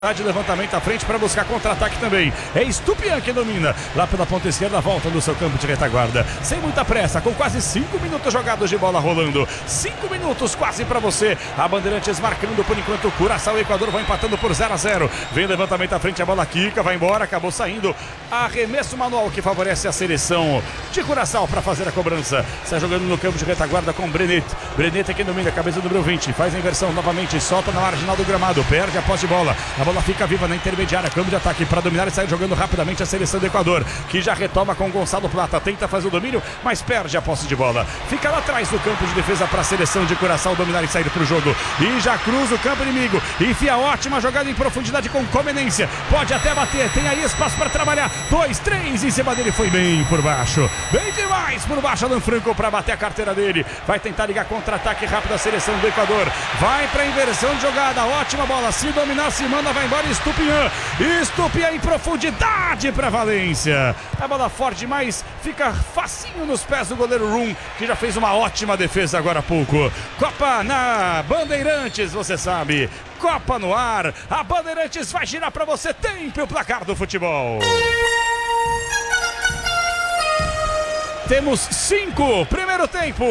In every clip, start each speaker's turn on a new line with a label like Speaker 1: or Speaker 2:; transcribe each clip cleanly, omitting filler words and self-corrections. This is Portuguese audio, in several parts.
Speaker 1: de levantamento à frente para buscar contra-ataque também. É Estupiñán que domina. Lá pela ponta esquerda, volta no seu campo de retaguarda. Sem muita pressa, com quase 5 minutos jogados de bola rolando. 5 minutos quase para você. A Bandeirantes marcando por enquanto. Curaçao e Equador vão empatando por 0-0. Vem levantamento à frente, a bola quica, vai embora, acabou saindo. Arremesso manual que favorece a seleção de Curaçao para fazer a cobrança. Está jogando no campo de retaguarda com Brenet. Brenet é quem domina, cabeça do número 20. Faz a inversão novamente, solta na marginal do gramado. Perde a posse de bola. A bola fica viva na intermediária, campo de ataque para dominar e sair jogando rapidamente a seleção do Equador, que já retoma com Gonçalo Plata, tenta fazer o domínio, mas perde a posse de bola. Fica lá atrás do campo de defesa para a seleção de Curaçao dominar e sair para o jogo. E já cruza o campo inimigo, enfia ótima jogada em profundidade com conveniência. Pode até bater, tem aí espaço para trabalhar. 2, 3 em cima dele, foi bem por baixo. Bem demais por baixo, Alan Franco para bater a carteira dele. Vai tentar ligar contra-ataque rápido a seleção do Equador. Vai para a inversão de jogada, ótima bola. Se dominar, se manda, vai embora. Estupiñán em profundidade para Valência. A bola forte demais, fica facinho nos pés do goleiro Rum, que já fez uma ótima defesa agora há pouco. Copa na Bandeirantes, você sabe. Copa no ar. A Bandeirantes vai girar para você. Tempo e o placar do futebol. Temos 5, primeiro tempo.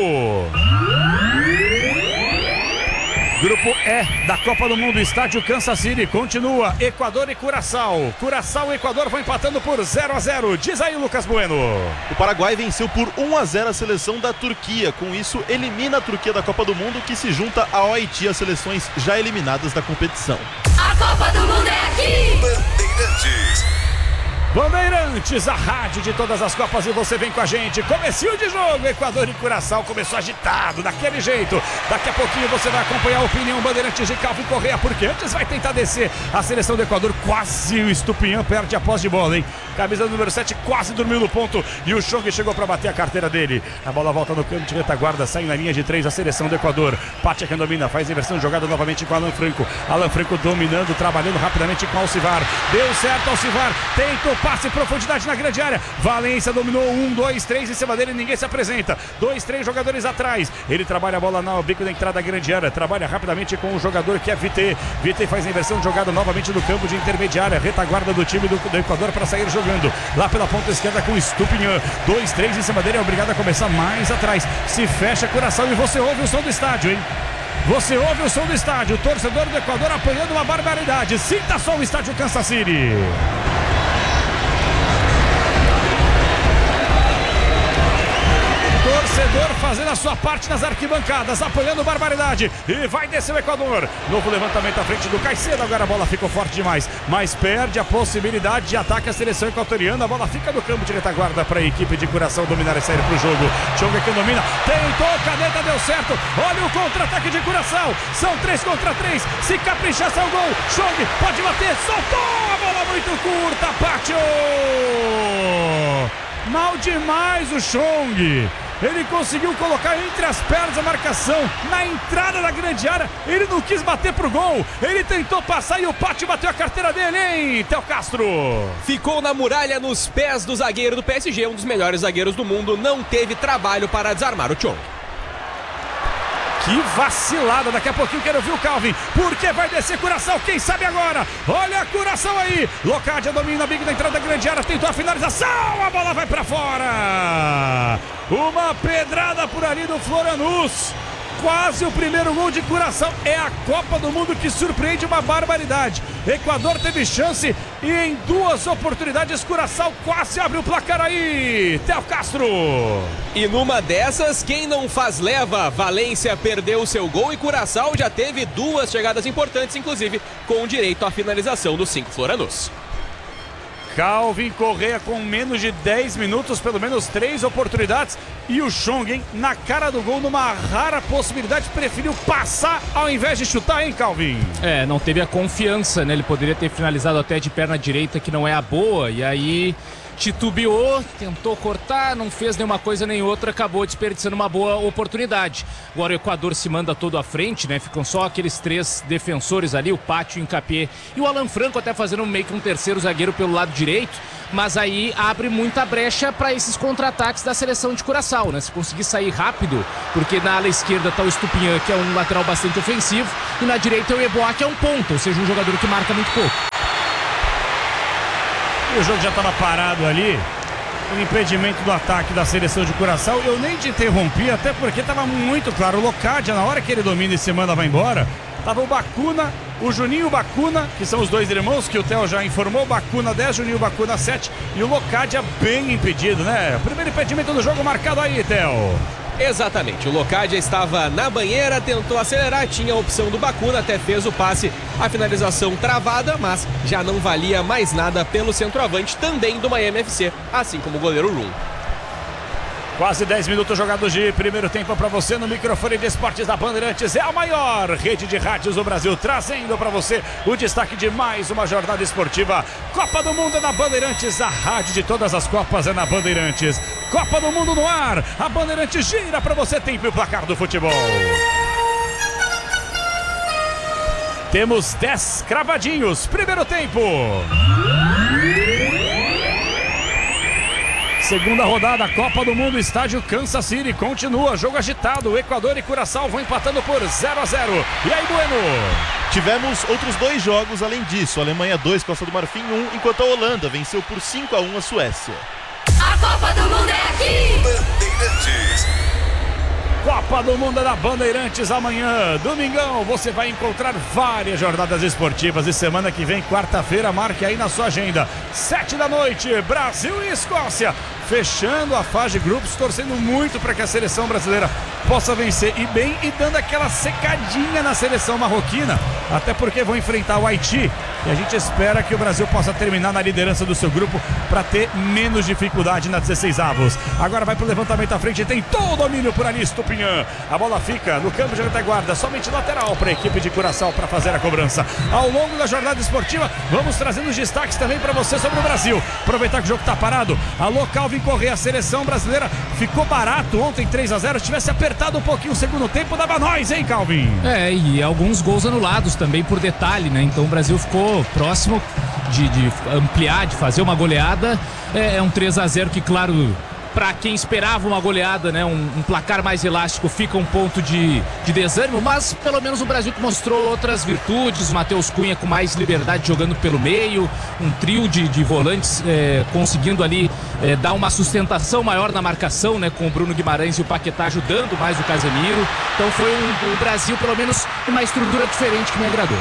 Speaker 1: Grupo E da Copa do Mundo, estádio Kansas City, continua Equador e Curaçao. Curaçao e Equador vão empatando por 0-0. Diz aí, Lucas Bueno.
Speaker 2: O Paraguai venceu por 1-0 a seleção da Turquia. Com isso, elimina a Turquia da Copa do Mundo, que se junta ao Haiti, as seleções já eliminadas da competição.
Speaker 3: A Copa do Mundo é aqui!
Speaker 1: Bandeirantes. Bandeirantes, a rádio de todas as Copas, e você vem com a gente. Comecinho de jogo, Equador e Curaçao começou agitado, daquele jeito. Daqui a pouquinho você vai acompanhar a opinião Bandeirantes de Calvin Correa, porque antes vai tentar descer a seleção do Equador. Quase o Estupiñán perde a posse de bola, hein? Camisa número 7 quase dormiu no ponto e o Chong chegou para bater a carteira dele. A bola volta no campo de retaguarda, sai na linha de 3 a seleção do Equador. Pátia que domina, faz inversão de jogada novamente com Alan Franco. Alan Franco dominando, trabalhando rapidamente com Alcivar. Deu certo, Alcivar tentou passe em profundidade na grande área. Valência dominou 1, 2, 3 em cima dele, ninguém se apresenta. 2, 3 jogadores atrás. Ele trabalha a bola no bico da entrada da grande área. Trabalha rapidamente com o jogador que é Vite. Vite faz a inversão de jogada novamente no campo de intermediária. Retaguarda do time do Equador para sair jogando. Lá pela ponta esquerda com Estupiñán. 2, 3 em cima dele, é obrigado a começar mais atrás. Se fecha Curaçao e você ouve o som do estádio, hein? Você ouve o som do estádio. O torcedor do Equador apoiando uma barbaridade. Sinta só o estádio Kansas City. Torcedor fazendo a sua parte nas arquibancadas, apoiando barbaridade. E vai descer o Equador. Novo levantamento à frente do Caicedo. Agora a bola ficou forte demais, mas perde a possibilidade de ataque à seleção equatoriana. A bola fica no campo de retaguarda para a equipe de Curaçao dominar e sair para o jogo. Chong que domina, tentou, caneta, deu certo. Olha o contra-ataque de Curaçao. São 3 contra 3. Se caprichar, sai o gol. Chong pode bater, soltou a bola muito curta. Pátio! Mal demais o Chong. Ele conseguiu colocar entre as pernas a marcação na entrada da grande área. Ele não quis bater pro gol. Ele tentou passar e o Pátio bateu a carteira dele, hein, Theo Castro?
Speaker 4: Ficou na muralha nos pés do zagueiro do PSG, um dos melhores zagueiros do mundo. Não teve trabalho para desarmar o Chong.
Speaker 1: Que vacilada, daqui a pouquinho quero ouvir o Calvin, porque vai descer Curaçao, quem sabe agora. Olha a Curaçao aí, Locadia domina a bico da entrada da grande área, tentou a finalização, a bola vai pra fora. Uma pedrada por ali do Floranus. Quase o primeiro gol de Curaçao. É a Copa do Mundo que surpreende uma barbaridade. Equador teve chance e em 2 oportunidades Curaçao quase abre o placar aí. Theo Castro.
Speaker 4: E numa dessas, quem não faz leva. Valência perdeu seu gol e Curaçao já teve 2 chegadas importantes, inclusive com direito à finalização dos 5 Floranus.
Speaker 1: Calvin Correa com menos de 10 minutos, pelo menos 3 oportunidades. E o Chong, hein, na cara do gol, numa rara possibilidade, preferiu passar ao invés de chutar, hein, Calvin?
Speaker 5: Não teve a confiança, né? Ele poderia ter finalizado até de perna direita, que não é a boa. E aí titubeou, tentou cortar, não fez nenhuma coisa nem outra, acabou desperdiçando uma boa oportunidade. Agora o Equador se manda todo à frente, né? Ficam só aqueles 3 defensores ali, o Pátio, o Hincapié e o Alan Franco até fazendo meio que um terceiro zagueiro pelo lado direito, mas aí abre muita brecha para esses contra-ataques da seleção de Curaçao, né? Se conseguir sair rápido, porque na ala esquerda tá o Estupiñán, que é um lateral bastante ofensivo, e na direita é o Yeboah, que é um ponta, ou seja, um jogador que marca muito pouco.
Speaker 1: O jogo já estava parado ali, o impedimento do ataque da seleção de Curaçao. Eu nem te interrompi, até porque estava muito claro. O Locadia, na hora que ele domina e se manda, vai embora, tava o Bacuna, o Juninho Bacuna, que são os 2 irmãos que o Theo já informou. Bacuna 10, Juninho Bacuna 7 e o Locadia bem impedido, né? Primeiro impedimento do jogo marcado aí, Theo.
Speaker 4: Exatamente, o Locadia estava na banheira, tentou acelerar, tinha a opção do Bacuna, até fez o passe, a finalização travada, mas já não valia mais nada pelo centroavante também do Miami FC, assim como o goleiro Room.
Speaker 1: Quase 10 minutos jogados de primeiro tempo para você no microfone de esportes da Bandeirantes. É a maior rede de rádios do Brasil, trazendo para você o destaque de mais uma jornada esportiva. Copa do Mundo é na Bandeirantes, a rádio de todas as Copas é na Bandeirantes. Copa do Mundo no ar, a Bandeirantes gira para você, tempo e o placar do futebol. Temos 10 cravadinhos, primeiro tempo. Segunda rodada, Copa do Mundo, estádio Kansas City, continua, jogo agitado, Equador e Curaçao vão empatando por 0-0. E aí, Bueno?
Speaker 2: Tivemos outros 2 jogos além disso, Alemanha 2, Costa do Marfim 1, enquanto a Holanda venceu por 5-1 a Suécia.
Speaker 3: A Copa do Mundo é aqui!
Speaker 6: Bandeirantes.
Speaker 1: Copa do Mundo da Bandeirantes amanhã, domingão, você vai encontrar várias jornadas esportivas e semana que vem, quarta-feira, marque aí na sua agenda, 7 da noite, Brasil e Escócia, fechando a fase de grupos, torcendo muito para que a seleção brasileira possa vencer e bem, e dando aquela secadinha na seleção marroquina, até porque vão enfrentar o Haiti e a gente espera que o Brasil possa terminar na liderança do seu grupo para ter menos dificuldade nas 16avos. Agora vai pro levantamento à frente e tem todo o domínio por ali, Estupiñán. A bola fica no campo de retaguarda, somente lateral para a equipe de Curaçao para fazer a cobrança. Ao longo da jornada esportiva, vamos trazendo os destaques também para você sobre o Brasil. Aproveitar que o jogo tá parado, alô Calvin Correa, a seleção brasileira ficou barato ontem, 3-0, se tivesse apertado um pouquinho o segundo tempo, dava nós, hein, Calvin?
Speaker 5: E alguns gols anulados também por detalhe, né? Então o Brasil ficou próximo de ampliar, de fazer uma goleada. É um 3-0 que, claro, para quem esperava uma goleada, né, um placar mais elástico, fica um ponto de desânimo, mas pelo menos o Brasil que mostrou outras virtudes, Matheus Cunha com mais liberdade jogando pelo meio, um trio de volantes conseguindo ali dar uma sustentação maior na marcação, né, com o Bruno Guimarães e o Paquetá ajudando mais o Casemiro. Então foi o Brasil pelo menos uma estrutura diferente que me agradou.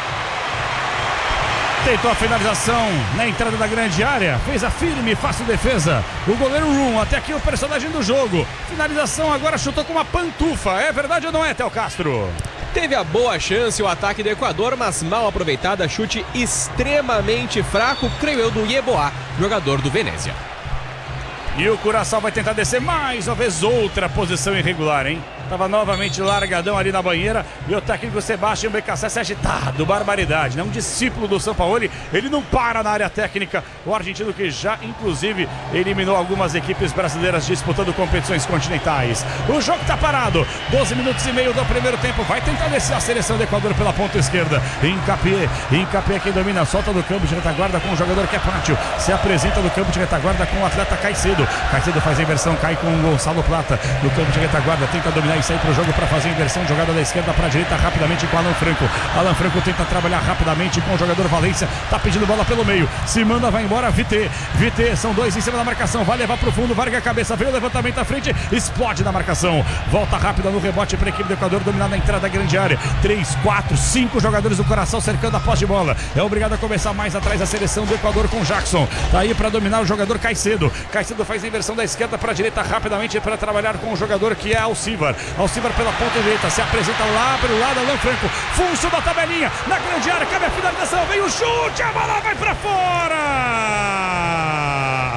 Speaker 1: Tentou a finalização na entrada da grande área, fez a firme e fácil defesa. O goleiro Room, até aqui o personagem do jogo. Finalização agora, chutou com uma pantufa. É verdade ou não é, Theo Castro?
Speaker 4: Teve a boa chance o ataque do Equador, mas mal aproveitada, chute extremamente fraco, creio eu, do Yeboah, jogador do Venezia.
Speaker 1: E o Curaçao vai tentar descer mais uma vez, outra posição irregular, hein? Tava novamente largadão ali na banheira e o técnico Sebastião BKSS agitado, barbaridade, né? Um discípulo do Sampaoli, ele não para na área técnica. O argentino que já, inclusive, eliminou algumas equipes brasileiras disputando competições continentais. O jogo tá parado, 12 minutos e meio do primeiro tempo. Vai tentar descer a seleção do Equador pela ponta esquerda. Hincapié quem domina, solta do campo de retaguarda com o jogador que é Pátio. Se apresenta no campo de retaguarda com o atleta Caicedo. Caicedo faz a inversão, cai com o Gonçalo Plata no campo de retaguarda, tenta dominar e sair pro jogo para fazer a inversão, jogada da esquerda para a direita rapidamente com Alan Franco. Alan Franco tenta trabalhar rapidamente com o jogador Valência, tá pedindo bola pelo meio, se manda, vai embora, Vité, são 2 em cima da marcação, vai levar pro fundo, varga a cabeça, veio o levantamento à frente, explode na marcação, volta rápida no rebote para a equipe do Equador, dominar na entrada da grande área, 3, 4, 5 jogadores do Curaçao cercando a posse de bola, é obrigado a começar mais atrás a seleção do Equador com Jackson, tá aí para dominar o jogador Caicedo faz a inversão da esquerda para a direita rapidamente para trabalhar com o jogador que é Alcivar pela ponta direita, se apresenta lá pelo lado, Alan Franco, função da tabelinha, na grande área, cabe a finalização, vem o chute, a bola vai para fora!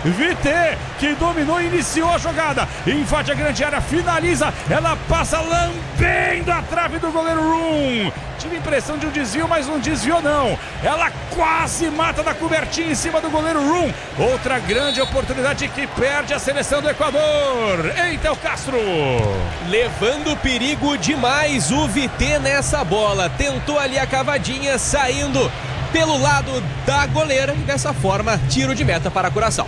Speaker 1: Vité, que dominou e iniciou a jogada, invade a grande área, finaliza, ela passa lambendo a trave do goleiro Room. Tive a impressão de um desvio, mas não desviou não. Ela quase mata da cobertinha em cima do goleiro Room. Outra grande oportunidade que perde a seleção do Equador. Eitel Castro.
Speaker 4: Levando perigo demais o Vité nessa bola. Tentou ali a cavadinha, saindo pelo lado da goleira e dessa forma, tiro de meta para Curaçao.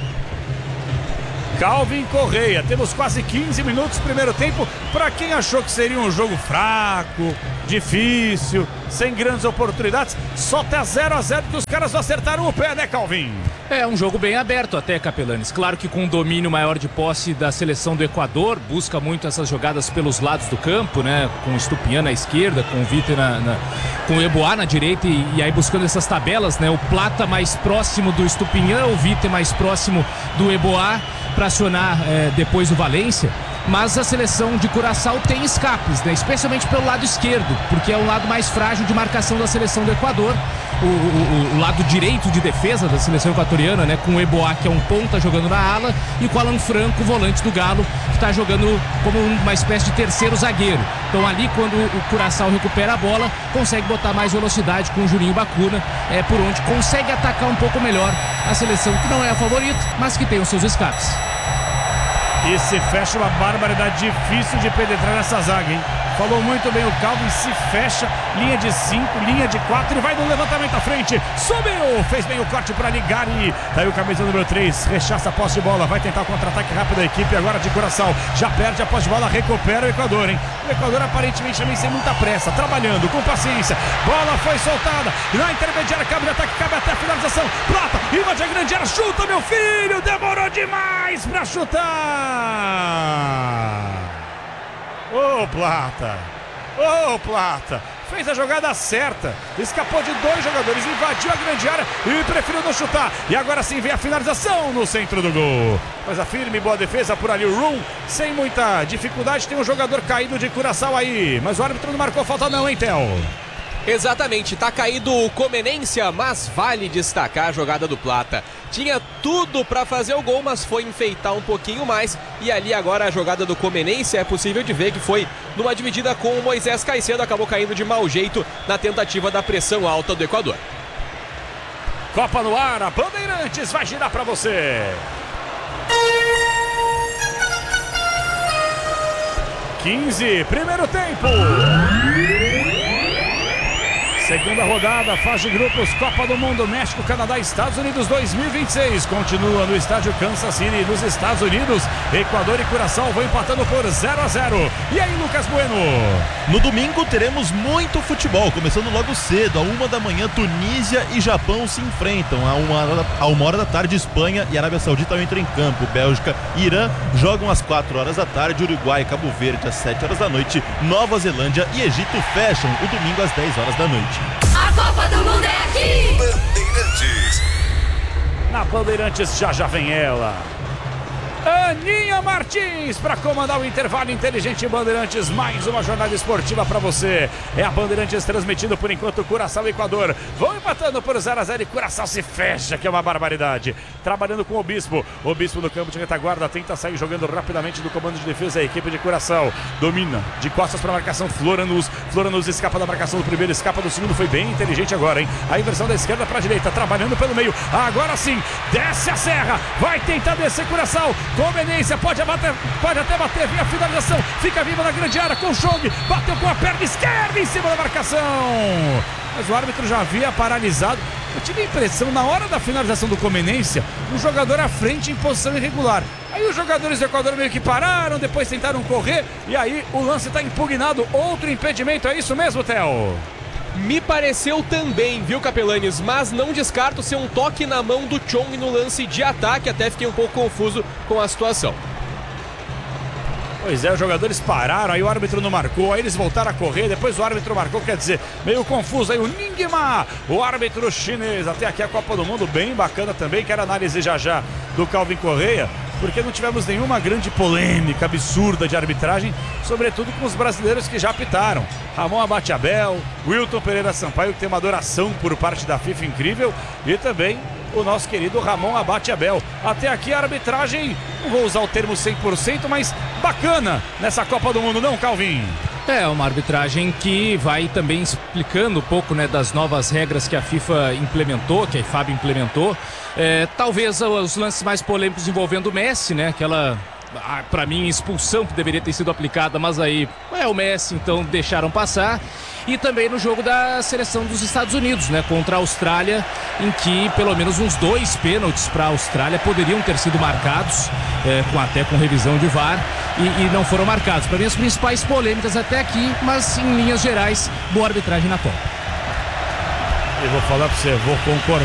Speaker 1: Calvin Correia, temos quase 15 minutos primeiro tempo. Para quem achou que seria um jogo fraco, difícil, sem grandes oportunidades, só tá 0-0 que os caras acertaram o pé, né, Calvin?
Speaker 5: É um jogo bem aberto até, Capelanes. Claro que com um domínio maior de posse da seleção do Equador, busca muito essas jogadas pelos lados do campo, né? Com o Estupiñán na esquerda, com o Vité com o Eboá na direita e aí buscando essas tabelas, né? O Plata mais próximo do Estupiñán, o Vité mais próximo do Eboá para acionar depois o Valência. Mas a seleção de Curaçao tem escapes, né? Especialmente pelo lado esquerdo, porque é o lado mais frágil de marcação da seleção do Equador. O lado direito de defesa da seleção equatoriana, né? Com o Eboá, que é um ponta jogando na ala, e com o Alan Franco, volante do Galo, que está jogando como uma espécie de terceiro zagueiro. Então ali, quando o Curaçao recupera a bola, consegue botar mais velocidade com o Juninho Bacuna, por onde consegue atacar um pouco melhor a seleção, que não é a favorita, mas que tem os seus escapes.
Speaker 1: E se fecha uma barbaridade, difícil de penetrar nessa zaga, hein? Falou muito bem o Calvin, se fecha, linha de 5, linha de 4 e vai no levantamento à frente. Subiu, fez bem o corte para ligar e tá aí o camisa número 3, rechaça a posse de bola, vai tentar o contra-ataque rápido da equipe agora de Curaçao. Já perde a posse de bola, recupera o Equador, hein? O Equador aparentemente também sem muita pressa, trabalhando, com paciência. Bola foi soltada, na intermediária, cabe de ataque, cabe até a finalização. Plata, invade a grande área, chuta, meu filho, demorou demais pra chutar. Ô, Plata! Ô, Plata! Fez a jogada certa, escapou de 2 jogadores, invadiu a grande área e preferiu não chutar. E agora sim vem a finalização no centro do gol. Mas a firme, boa defesa por ali, o Room, sem muita dificuldade, tem um jogador caído de Curaçao aí. Mas o árbitro não marcou falta não, hein, Theo?
Speaker 4: Exatamente, tá caído o Comenência, mas vale destacar a jogada do Plata. Tinha tudo para fazer o gol, mas foi enfeitar um pouquinho mais. E ali agora a jogada do Comenência é possível de ver que foi numa dividida com o Moisés Caicedo, acabou caindo de mau jeito na tentativa da pressão alta do Equador.
Speaker 1: Copa no ar, a Bandeirantes vai girar para você. Primeiro tempo. Segunda rodada, fase de grupos, Copa do Mundo, México, Canadá, Estados Unidos 2026. Continua no estádio Kansas City, nos Estados Unidos. Equador e Curaçao vão empatando por 0-0. E aí, Lucas Bueno?
Speaker 2: No domingo teremos muito futebol, começando logo cedo, à 1 da manhã, Tunísia e Japão se enfrentam. À 1 hora da tarde, Espanha e Arábia Saudita entram em campo. Bélgica e Irã jogam às 4 horas da tarde. Uruguai e Cabo Verde às 7 horas da noite. Nova Zelândia e Egito fecham o domingo às 10 horas da noite.
Speaker 3: A Copa do Mundo é aqui!
Speaker 6: Bandeirantes.
Speaker 1: Na Bandeirantes já vem ela. Aninha Martins para comandar o intervalo inteligente Bandeirantes, mais uma jornada esportiva para você. É a Bandeirantes transmitindo por enquanto Curaçao e Equador. Vão empatando por 0-0 e Curaçao se fecha, que é uma barbaridade. Trabalhando com o Bispo no campo de retaguarda, tenta sair jogando rapidamente do comando de defesa a equipe de Curaçao. Domina, de costas para a marcação, Floranus escapa da marcação do primeiro, escapa do segundo, foi bem inteligente agora, hein? A inversão da esquerda para a direita, trabalhando pelo meio, agora sim, desce a serra, vai tentar descer Curaçao. Conveniência, pode até bater, vem a finalização, fica viva na grande área com o Chong, bateu com a perna esquerda em cima da marcação, mas o árbitro já havia paralisado. Eu tive a impressão, na hora da finalização do Conveniência, um jogador à frente em posição irregular. Aí os jogadores do Equador meio que pararam, depois tentaram correr, e aí o lance está impugnado, outro impedimento, é isso mesmo, Theo?
Speaker 4: Me pareceu também, viu, Capelanes? Mas não descarto ser um toque na mão do Chong no lance de ataque. Até fiquei um pouco confuso com a situação.
Speaker 1: Pois é, os jogadores pararam, aí o árbitro não marcou, aí eles voltaram a correr, depois o árbitro marcou, quer dizer, meio confuso aí o Ningma, o árbitro chinês. Até aqui a Copa do Mundo, bem bacana também, quero análise já do Calvin Correia, porque não tivemos nenhuma grande polêmica absurda de arbitragem, sobretudo com os brasileiros que já apitaram. Ramon Abate Abel, Wilton Pereira Sampaio, que tem uma adoração por parte da FIFA incrível, e também o nosso querido Ramon Abate Abel. Até aqui a arbitragem, não vou usar o termo 100%, mas bacana nessa Copa do Mundo, não, Calvin?
Speaker 5: É uma arbitragem que vai também explicando um pouco, né, das novas regras que a FIFA implementou, que a IFAB implementou. Talvez os lances mais polêmicos envolvendo o Messi, né? Aquela, pra mim, expulsão que deveria ter sido aplicada, mas aí é o Messi, então deixaram passar. E também no jogo da seleção dos Estados Unidos, né, contra a Austrália, em que pelo menos uns 2 pênaltis para a Austrália poderiam ter sido marcados, até com revisão de VAR, e não foram marcados. Para mim, as principais polêmicas até aqui, mas em linhas gerais, boa arbitragem na Copa.
Speaker 1: Eu vou falar para você, vou concordar.